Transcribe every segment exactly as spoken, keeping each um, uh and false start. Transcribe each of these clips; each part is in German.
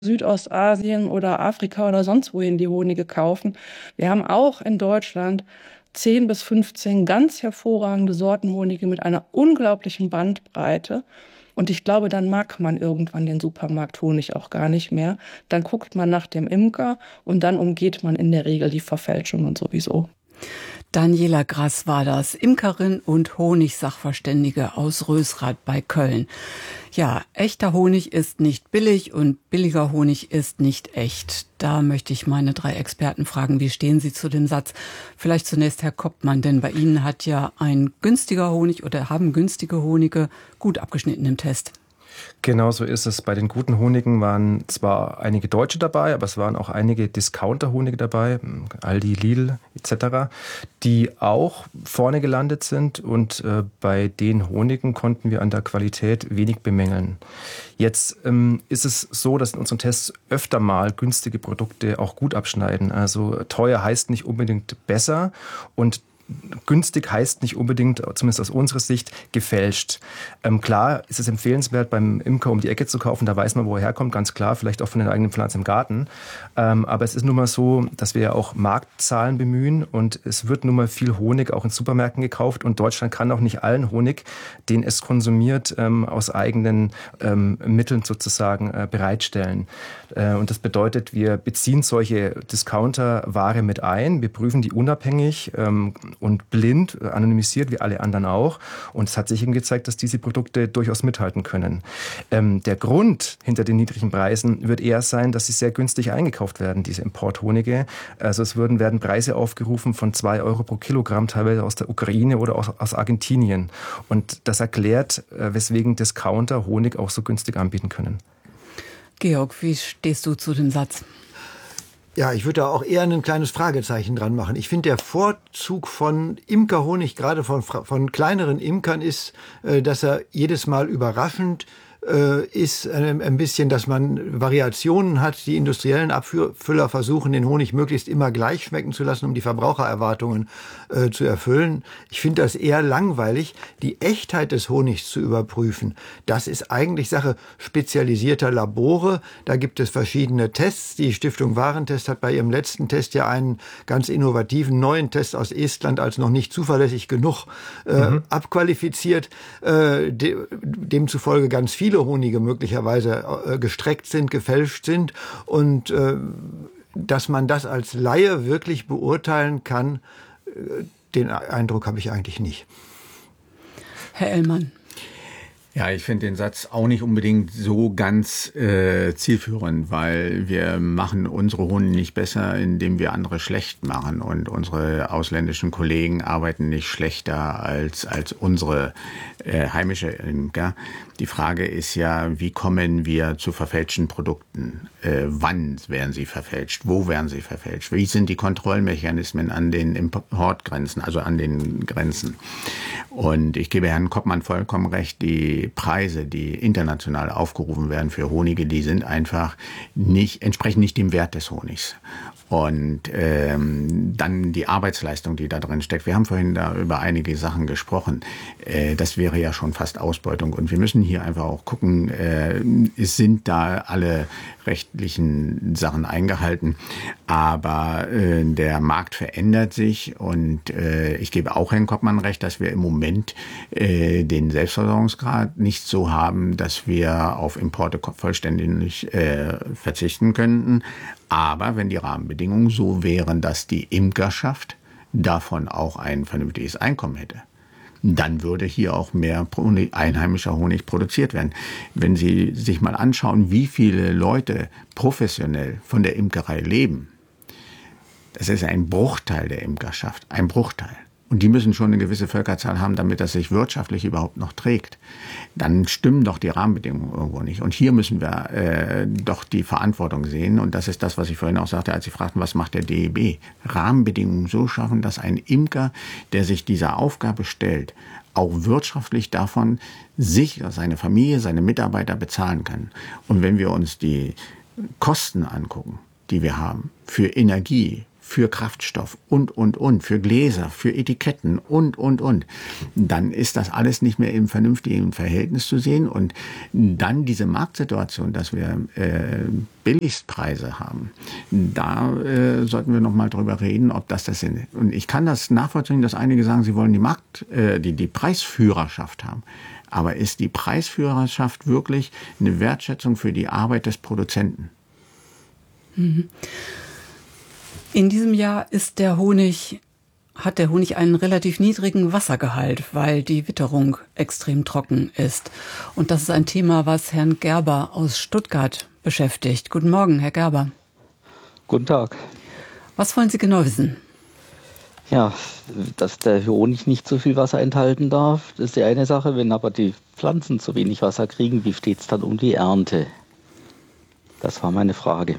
Südostasien oder Afrika oder sonst wohin die Honige kaufen. Wir haben auch in Deutschland zehn bis fünfzehn ganz hervorragende Sorten Honige mit einer unglaublichen Bandbreite. Und ich glaube, dann mag man irgendwann den Supermarkt Honig auch gar nicht mehr. Dann guckt man nach dem Imker und dann umgeht man in der Regel die Verfälschungen sowieso. Daniela Grass war das, Imkerin und Honigsachverständige aus Rösrath bei Köln. Ja, echter Honig ist nicht billig und billiger Honig ist nicht echt. Da möchte ich meine drei Experten fragen, wie stehen Sie zu dem Satz? Vielleicht zunächst Herr Koppmann, denn bei Ihnen hat ja ein günstiger Honig oder haben günstige Honige gut abgeschnitten im Test. Genau so ist es. Bei den guten Honigen waren zwar einige Deutsche dabei, aber es waren auch einige Discounter-Honige dabei, Aldi, Lidl et cetera, die auch vorne gelandet sind. Und äh, bei den Honigen konnten wir an der Qualität wenig bemängeln. Jetzt ähm, ist es so, dass in unseren Tests öfter mal günstige Produkte auch gut abschneiden. Also teuer heißt nicht unbedingt besser und günstig heißt nicht unbedingt, zumindest aus unserer Sicht, gefälscht. Ähm, klar ist es empfehlenswert, beim Imker um die Ecke zu kaufen, da weiß man, wo er herkommt, ganz klar, vielleicht auch von den eigenen Pflanzen im Garten. Ähm, aber es ist nun mal so, dass wir ja auch Marktzahlen bemühen und es wird nun mal viel Honig auch in Supermärkten gekauft und Deutschland kann auch nicht allen Honig, den es konsumiert, ähm, aus eigenen ähm, Mitteln sozusagen äh, bereitstellen. Äh, und das bedeutet, wir beziehen solche Discounter-Ware mit ein, wir prüfen die unabhängig ähm, und blind, anonymisiert wie alle anderen auch. Und es hat sich eben gezeigt, dass diese Produkte durchaus mithalten können. Ähm, der Grund hinter den niedrigen Preisen wird eher sein, dass sie sehr günstig eingekauft werden, diese Importhonige. Also es würden, werden Preise aufgerufen von zwei Euro pro Kilogramm, teilweise aus der Ukraine oder aus, aus Argentinien. Und das erklärt, äh, weswegen Discounter Honig auch so günstig anbieten können. Georg, wie stehst du zu dem Satz? Ja, ich würde da auch eher ein kleines Fragezeichen dran machen. Ich finde, der Vorzug von Imkerhonig, gerade von, von kleineren Imkern, ist, dass er jedes Mal überraschend ist ein bisschen, dass man Variationen hat. Die industriellen Abfüller versuchen, den Honig möglichst immer gleich schmecken zu lassen, um die Verbrauchererwartungen äh, zu erfüllen. Ich finde das eher langweilig. Die Echtheit des Honigs zu überprüfen, das ist eigentlich Sache spezialisierter Labore. Da gibt es verschiedene Tests. Die Stiftung Warentest hat bei ihrem letzten Test ja einen ganz innovativen neuen Test aus Estland als noch nicht zuverlässig genug äh, mhm. abqualifiziert, äh, de, demzufolge ganz viele Honige möglicherweise äh, gestreckt sind, gefälscht sind und äh, dass man das als Laie wirklich beurteilen kann, äh, den Eindruck habe ich eigentlich nicht. Herr Ellmann. Ja, ich finde den Satz auch nicht unbedingt so ganz äh, zielführend, weil wir machen unsere Hunde nicht besser, indem wir andere schlecht machen. Und unsere ausländischen Kollegen arbeiten nicht schlechter als als unsere äh, heimische Imker. Die Frage ist ja, wie kommen wir zu verfälschten Produkten? Äh, wann werden sie verfälscht? Wo werden sie verfälscht? Wie sind die Kontrollmechanismen an den Importgrenzen, also an den Grenzen? Und ich gebe Herrn Koppmann vollkommen recht, die Preise, die international aufgerufen werden für Honige, die sind einfach nicht, entsprechen nicht dem Wert des Honigs. Und ähm, dann die Arbeitsleistung, die da drin steckt. Wir haben vorhin da über einige Sachen gesprochen. Äh, das wäre ja schon fast Ausbeutung. Und wir müssen hier einfach auch gucken, äh, sind da alle rechtlichen Sachen eingehalten. Aber äh, der Markt verändert sich. Und äh, ich gebe auch Herrn Koppmann recht, dass wir im Moment äh, den Selbstversorgungsgrad nicht so haben, dass wir auf Importe vollständig äh, verzichten könnten. Aber wenn die Rahmenbedingungen so wären, dass die Imkerschaft davon auch ein vernünftiges Einkommen hätte, dann würde hier auch mehr einheimischer Honig produziert werden. Wenn Sie sich mal anschauen, wie viele Leute professionell von der Imkerei leben, das ist ein Bruchteil der Imkerschaft, ein Bruchteil. Und die müssen schon eine gewisse Völkerzahl haben, damit das sich wirtschaftlich überhaupt noch trägt. Dann stimmen doch die Rahmenbedingungen irgendwo nicht. Und hier müssen wir äh, doch die Verantwortung sehen. Und das ist das, was ich vorhin auch sagte, als Sie fragten, was macht der D E B? Rahmenbedingungen so schaffen, dass ein Imker, der sich dieser Aufgabe stellt, auch wirtschaftlich davon sich, seine Familie, seine Mitarbeiter bezahlen kann. Und wenn wir uns die Kosten angucken, die wir haben für Energie, für Kraftstoff und, und, und, für Gläser, für Etiketten und, und, und, dann ist das alles nicht mehr im vernünftigen Verhältnis zu sehen. Und dann diese Marktsituation, dass wir äh, Billigstpreise haben, da äh, sollten wir noch mal drüber reden, ob das das sind. Und ich kann das nachvollziehen, dass einige sagen, sie wollen die Markt, äh, die, die Preisführerschaft haben. Aber ist die Preisführerschaft wirklich eine Wertschätzung für die Arbeit des Produzenten? In diesem Jahr ist der Honig, hat der Honig einen relativ niedrigen Wassergehalt, weil die Witterung extrem trocken ist. Und das ist ein Thema, was Herrn Gerber aus Stuttgart beschäftigt. Guten Morgen, Herr Gerber. Guten Tag. Was wollen Sie genau wissen? Ja, dass der Honig nicht so viel Wasser enthalten darf, das ist die eine Sache. Wenn aber die Pflanzen zu wenig Wasser kriegen, wie steht es dann um die Ernte? Das war meine Frage.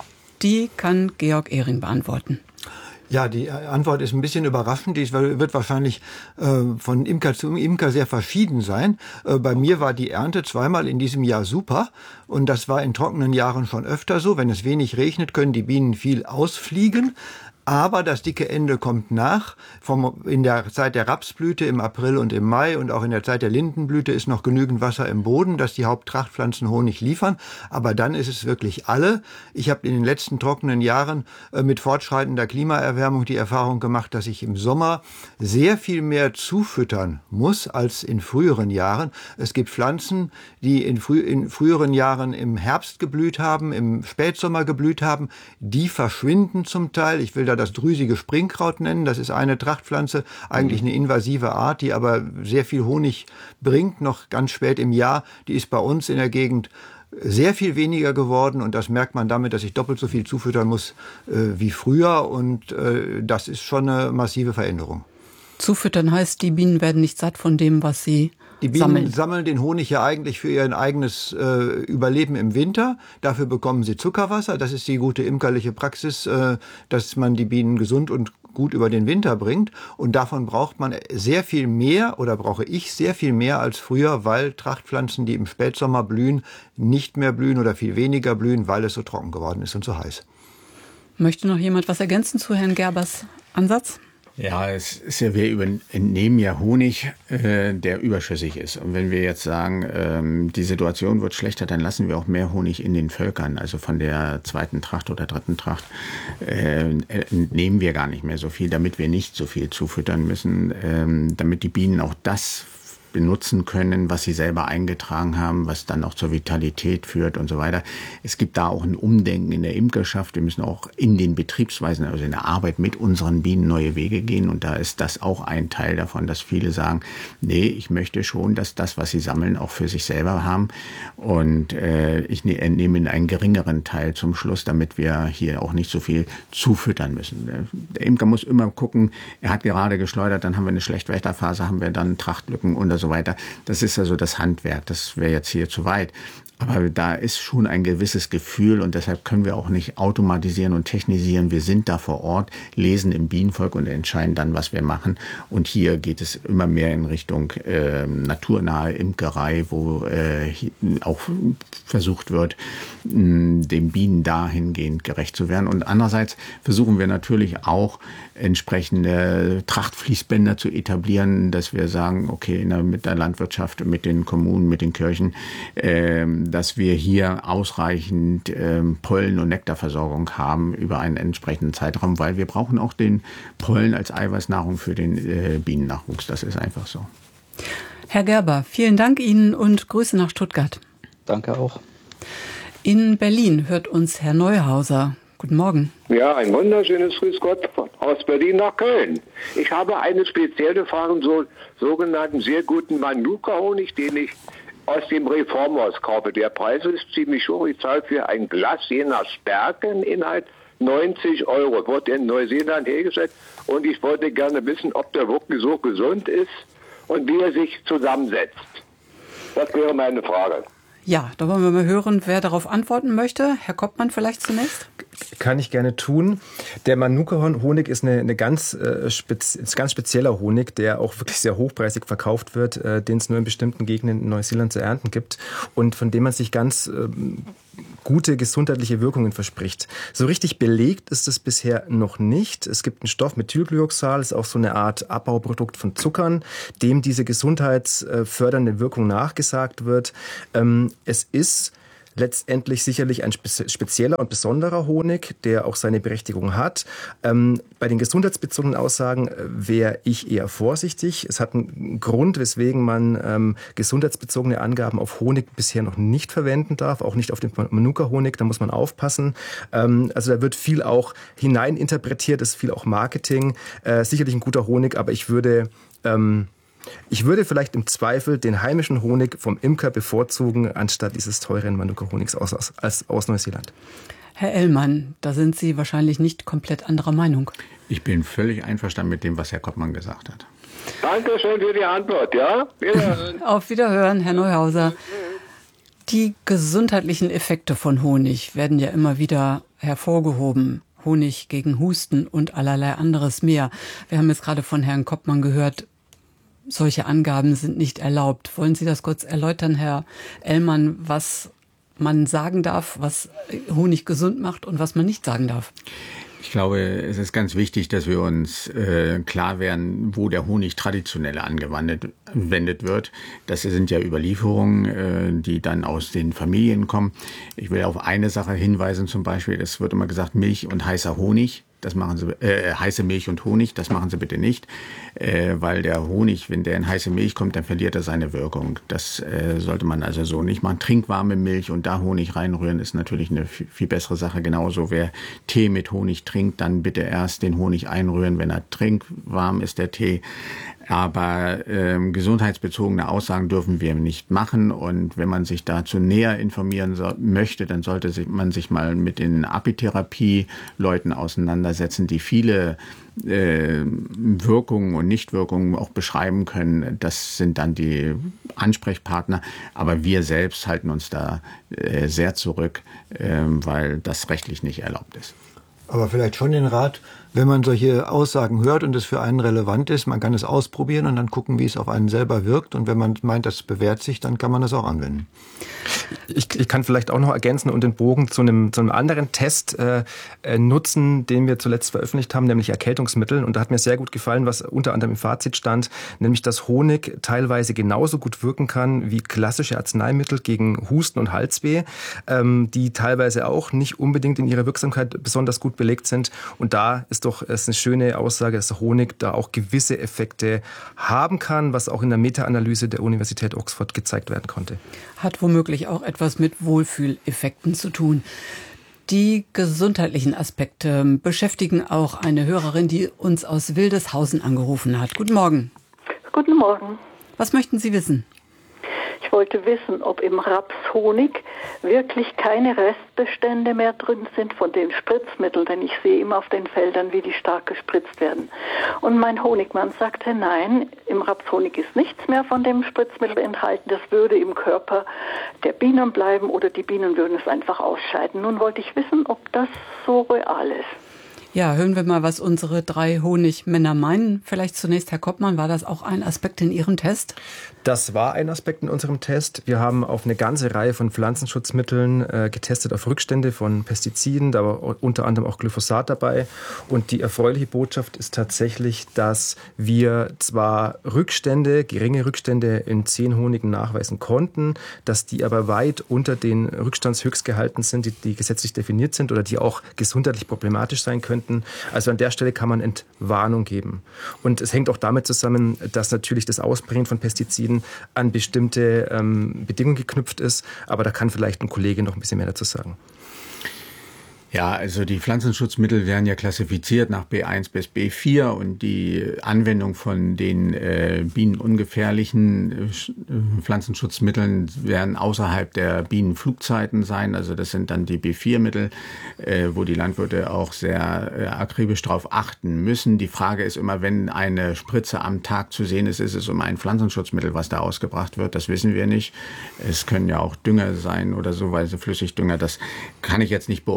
Die kann Georg Ehring beantworten. Ja, die Antwort ist ein bisschen überraschend. Die wird wahrscheinlich äh, von Imker zu Imker sehr verschieden sein. Äh, bei mir war die Ernte zweimal in diesem Jahr super. Und das war in trockenen Jahren schon öfter so. Wenn es wenig regnet, können die Bienen viel ausfliegen. Aber das dicke Ende kommt nach. Vom, in der Zeit der Rapsblüte im April und im Mai und auch in der Zeit der Lindenblüte ist noch genügend Wasser im Boden, dass die Haupttrachtpflanzen Honig liefern. Aber dann ist es wirklich alle. Ich habe in den letzten trockenen Jahren äh, mit fortschreitender Klimaerwärmung die Erfahrung gemacht, dass ich im Sommer sehr viel mehr zufüttern muss als in früheren Jahren. Es gibt Pflanzen, die in, frü- in früheren Jahren im Herbst geblüht haben, im Spätsommer geblüht haben. Die verschwinden zum Teil. Ich will da das drüsige Springkraut nennen. Das ist eine Trachtpflanze, eigentlich eine invasive Art, die aber sehr viel Honig bringt, noch ganz spät im Jahr. Die ist bei uns in der Gegend sehr viel weniger geworden und das merkt man damit, dass ich doppelt so viel zufüttern muss äh, wie früher und äh, das ist schon eine massive Veränderung. Zufüttern heißt, die Bienen werden nicht satt von dem, was sie Die Bienen sammeln. sammeln den Honig ja eigentlich für ihr eigenes äh, Überleben im Winter. Dafür bekommen sie Zuckerwasser. Das ist die gute imkerliche Praxis, äh, dass man die Bienen gesund und gut über den Winter bringt. Und davon braucht man sehr viel mehr oder brauche ich sehr viel mehr als früher, weil Trachtpflanzen, die im Spätsommer blühen, nicht mehr blühen oder viel weniger blühen, weil es so trocken geworden ist und so heiß. Möchte noch jemand was ergänzen zu Herrn Gerbers Ansatz? Ja, es ist ja, wir entnehmen ja Honig, äh, der überschüssig ist. Und wenn wir jetzt sagen, ähm, die Situation wird schlechter, dann lassen wir auch mehr Honig in den Völkern. Also von der zweiten Tracht oder dritten Tracht äh, entnehmen wir gar nicht mehr so viel, damit wir nicht so viel zufüttern müssen, ähm, damit die Bienen auch das benutzen können, was sie selber eingetragen haben, was dann auch zur Vitalität führt und so weiter. Es gibt da auch ein Umdenken in der Imkerschaft. Wir müssen auch in den Betriebsweisen, also in der Arbeit mit unseren Bienen neue Wege gehen. Und da ist das auch ein Teil davon, dass viele sagen, nee, ich möchte schon, dass das, was sie sammeln, auch für sich selber haben. Und äh, ich ne, entnehme einen geringeren Teil zum Schluss, damit wir hier auch nicht so viel zufüttern müssen. Der Imker muss immer gucken, er hat gerade geschleudert, dann haben wir eine Schlechtwetterphase, haben wir dann Trachtlücken und so weiter. Das ist also das Handwerk. Das wäre jetzt hier zu weit. Aber da ist schon ein gewisses Gefühl und deshalb können wir auch nicht automatisieren und technisieren. Wir sind da vor Ort, lesen im Bienenvolk und entscheiden dann, was wir machen. Und hier geht es immer mehr in Richtung äh, naturnahe Imkerei, wo äh, auch versucht wird, mh, den Bienen dahingehend gerecht zu werden. Und andererseits versuchen wir natürlich auch, entsprechende Trachtfließbänder zu etablieren, dass wir sagen, okay, na, mit der Landwirtschaft, mit den Kommunen, mit den Kirchen, äh, dass wir hier ausreichend äh, Pollen- und Nektarversorgung haben über einen entsprechenden Zeitraum, weil wir brauchen auch den Pollen als Eiweißnahrung für den äh, Bienennachwuchs. Das ist einfach so. Herr Gerber, vielen Dank Ihnen und Grüße nach Stuttgart. Danke auch. In Berlin hört uns Herr Neuhauser. Guten Morgen. Ja, ein wunderschönes Grüß Gott aus Berlin nach Köln. Ich habe eine spezielle Frage, so sogenannten sehr guten Manuka-Honig, den ich aus dem Reformhaus kaufe. Der Preis ist ziemlich hoch. Ich zahle für ein Glas je nach Stärkeninhalt neunzig Euro. Wird in Neuseeland hergestellt und ich wollte gerne wissen, ob der wirklich so gesund ist und wie er sich zusammensetzt. Das wäre meine Frage. Ja, da wollen wir mal hören, wer darauf antworten möchte. Herr Koppmann vielleicht zunächst. Kann ich gerne tun. Der Manuka-Honig ist eine, eine ganz, äh, spez, ganz spezieller Honig, der auch wirklich sehr hochpreisig verkauft wird, äh, den es nur in bestimmten Gegenden in Neuseeland zu ernten gibt und von dem man sich ganz äh, gute gesundheitliche Wirkungen verspricht. So richtig belegt ist es bisher noch nicht. Es gibt einen Stoff, Methylglyoxal, ist auch so eine Art Abbauprodukt von Zuckern, dem diese gesundheitsfördernde Wirkung nachgesagt wird. Ähm, es ist letztendlich sicherlich ein spezieller und besonderer Honig, der auch seine Berechtigung hat. Ähm, bei den gesundheitsbezogenen Aussagen wäre ich eher vorsichtig. Es hat einen Grund, weswegen man ähm, gesundheitsbezogene Angaben auf Honig bisher noch nicht verwenden darf, auch nicht auf den Manuka-Honig, da muss man aufpassen. Ähm, also da wird viel auch hineininterpretiert, ist viel auch Marketing. Äh, sicherlich ein guter Honig, aber ich würde... Ähm, Ich würde vielleicht im Zweifel den heimischen Honig vom Imker bevorzugen, anstatt dieses teuren Manuka-Honigs aus, aus, aus Neuseeland. Herr Ellmann, da sind Sie wahrscheinlich nicht komplett anderer Meinung. Ich bin völlig einverstanden mit dem, was Herr Koppmann gesagt hat. Danke schön für die Antwort, ja? Wiederhören. Auf Wiederhören, Herr Neuhauser. Die gesundheitlichen Effekte von Honig werden ja immer wieder hervorgehoben. Honig gegen Husten und allerlei anderes mehr. Wir haben jetzt gerade von Herrn Koppmann gehört, solche Angaben sind nicht erlaubt. Wollen Sie das kurz erläutern, Herr Ellmann, was man sagen darf, was Honig gesund macht und was man nicht sagen darf? Ich glaube, es ist ganz wichtig, dass wir uns äh, klar werden, wo der Honig traditionell angewendet wird. Das sind ja Überlieferungen, äh, die dann aus den Familien kommen. Ich will auf eine Sache hinweisen, zum Beispiel, es wird immer gesagt, Milch und heißer Honig. Das machen Sie, äh, heiße Milch und Honig, das machen Sie bitte nicht, äh, weil der Honig, wenn der in heiße Milch kommt, dann verliert er seine Wirkung. Das äh, sollte man also so nicht machen. Trinkwarme Milch und da Honig reinrühren ist natürlich eine viel, viel bessere Sache. Genauso, wer Tee mit Honig trinkt, dann bitte erst den Honig einrühren, wenn er trinkwarm ist, der Tee. Aber ähm, gesundheitsbezogene Aussagen dürfen wir nicht machen. Und wenn man sich dazu näher informieren so, möchte, dann sollte sich, man sich mal mit den Apitherapie-Leuten auseinandersetzen, die viele äh, Wirkungen und Nichtwirkungen auch beschreiben können. Das sind dann die Ansprechpartner. Aber wir selbst halten uns da äh, sehr zurück, äh, weil das rechtlich nicht erlaubt ist. Aber vielleicht schon den Rat, wenn man solche Aussagen hört und es für einen relevant ist, man kann es ausprobieren und dann gucken, wie es auf einen selber wirkt. Und wenn man meint, das bewährt sich, dann kann man das auch anwenden. Ich, ich kann vielleicht auch noch ergänzen und den Bogen zu einem, zu einem anderen Test äh, nutzen, den wir zuletzt veröffentlicht haben, nämlich Erkältungsmittel. Und da hat mir sehr gut gefallen, was unter anderem im Fazit stand, nämlich dass Honig teilweise genauso gut wirken kann wie klassische Arzneimittel gegen Husten und Halsweh, ähm, die teilweise auch nicht unbedingt in ihrer Wirksamkeit besonders gut belegt sind. Und da ist doch ist eine schöne Aussage, dass Honig da auch gewisse Effekte haben kann, was auch in der Meta-Analyse der Universität Oxford gezeigt werden konnte. Hat womöglich auch etwas mit Wohlfühleffekten zu tun. Die gesundheitlichen Aspekte beschäftigen auch eine Hörerin, die uns aus Wildeshausen angerufen hat. Guten Morgen. Guten Morgen. Was möchten Sie wissen? Ich wollte wissen, ob im Rapshonig wirklich keine Restbestände mehr drin sind von den Spritzmitteln, denn ich sehe immer auf den Feldern, wie die stark gespritzt werden. Und mein Honigmann sagte, nein, im Rapshonig ist nichts mehr von dem Spritzmittel enthalten, das würde im Körper der Bienen bleiben oder die Bienen würden es einfach ausscheiden. Nun wollte ich wissen, ob das so real ist. Ja, hören wir mal, was unsere drei Honigmänner meinen. Vielleicht zunächst, Herr Koppmann, war das auch ein Aspekt in Ihrem Test? Das war ein Aspekt in unserem Test. Wir haben auf eine ganze Reihe von Pflanzenschutzmitteln äh, getestet, auf Rückstände von Pestiziden, da war unter anderem auch Glyphosat dabei. Und die erfreuliche Botschaft ist tatsächlich, dass wir zwar Rückstände, geringe Rückstände in zehn Honigen nachweisen konnten, dass die aber weit unter den Rückstandshöchstgehalten sind, die, die gesetzlich definiert sind oder die auch gesundheitlich problematisch sein können. Also an der Stelle kann man Entwarnung geben. Und es hängt auch damit zusammen, dass natürlich das Ausbringen von Pestiziden an bestimmte ähm, Bedingungen geknüpft ist. Aber da kann vielleicht ein Kollege noch ein bisschen mehr dazu sagen. Ja, also die Pflanzenschutzmittel werden ja klassifiziert nach B eins bis B vier und die Anwendung von den äh, bienenungefährlichen äh, Pflanzenschutzmitteln werden außerhalb der Bienenflugzeiten sein. Also das sind dann die B vier Mittel, äh, wo die Landwirte auch sehr äh, akribisch darauf achten müssen. Die Frage ist immer, wenn eine Spritze am Tag zu sehen ist, ist es um ein Pflanzenschutzmittel, was da ausgebracht wird. Das wissen wir nicht. Es können ja auch Dünger sein oder so, weil so Flüssigdünger, das kann ich jetzt nicht beurteilen.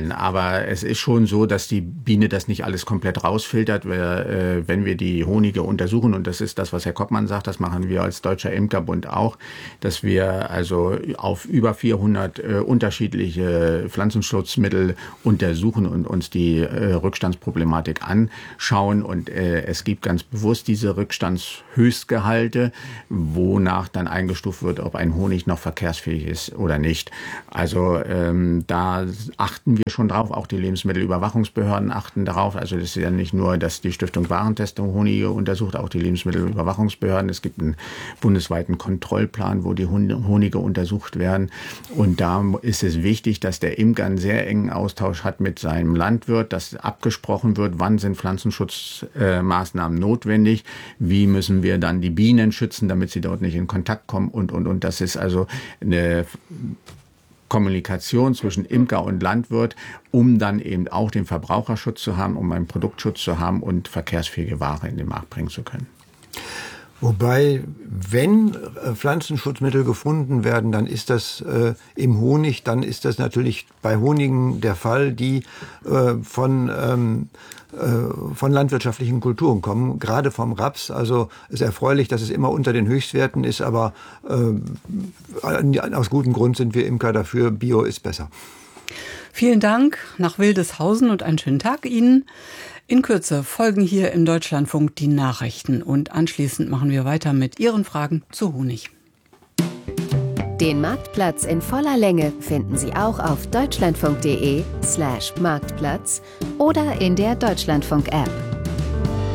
beurteilen. Aber es ist schon so, dass die Biene das nicht alles komplett rausfiltert. Wenn wir die Honige untersuchen, und das ist das, was Herr Koppmann sagt, das machen wir als Deutscher Imkerbund auch, dass wir also auf über vierhundert äh, unterschiedliche Pflanzenschutzmittel untersuchen und uns die äh, Rückstandsproblematik anschauen. Und äh, es gibt ganz bewusst diese Rückstandshöchstgehalte, wonach dann eingestuft wird, ob ein Honig noch verkehrsfähig ist oder nicht. Also ähm, da achten wir schon drauf, auch die Lebensmittelüberwachungsbehörden achten darauf. Also das ist ja nicht nur, dass die Stiftung Warentestung Honige untersucht, auch die Lebensmittelüberwachungsbehörden. Es gibt einen bundesweiten Kontrollplan, wo die Honige untersucht werden. Und da ist es wichtig, dass der Imker einen sehr engen Austausch hat mit seinem Landwirt, dass abgesprochen wird, wann sind Pflanzenschutzmaßnahmen notwendig, wie müssen wir dann die Bienen schützen, damit sie dort nicht in Kontakt kommen und, und, und. Das ist also eine Kommunikation zwischen Imker und Landwirt, um dann eben auch den Verbraucherschutz zu haben, um einen Produktschutz zu haben und verkehrsfähige Ware in den Markt bringen zu können. Wobei, wenn äh, Pflanzenschutzmittel gefunden werden, dann ist das äh, im Honig, dann ist das natürlich bei Honigen der Fall, die äh, von, ähm, äh, von landwirtschaftlichen Kulturen kommen, gerade vom Raps. Also es ist erfreulich, dass es immer unter den Höchstwerten ist, aber äh, aus gutem Grund sind wir Imker dafür, Bio ist besser. Vielen Dank nach Wildeshausen und einen schönen Tag Ihnen. In Kürze folgen hier im Deutschlandfunk die Nachrichten und anschließend machen wir weiter mit Ihren Fragen zu Honig. Den Marktplatz in voller Länge finden Sie auch auf deutschlandfunk punkt de slash Marktplatz oder in der Deutschlandfunk-App.